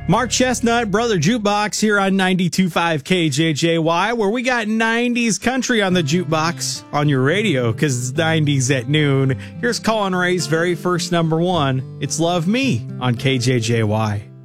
Mark Chestnut, Brother Jukebox here on 92.5 KJJY, where we got 90s country on the jukebox on your radio because it's 90s at noon. Here's Colin Ray's very first number one. It's Love Me on KJJY.